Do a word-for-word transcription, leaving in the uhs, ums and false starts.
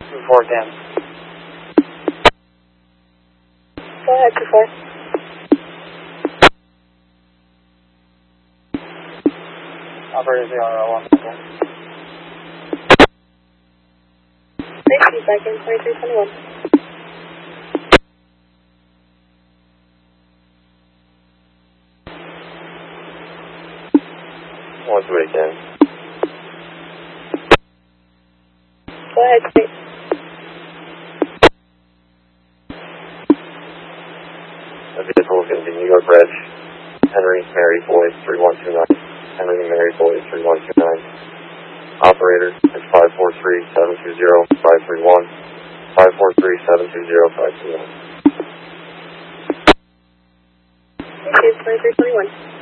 two four ten. Go ahead, two four. Operator zero one second. sixty seconds, twenty-three twenty-one. One two eight ten. Go ahead, six. The vehicle is going to be New York Reg, Henry Mary Boyd three one two nine. Henry Mary Boyd three one two nine. Operator is five four three seven two zero five three one. five four three seven two zero five two one. Thank you, twenty-three twenty-one.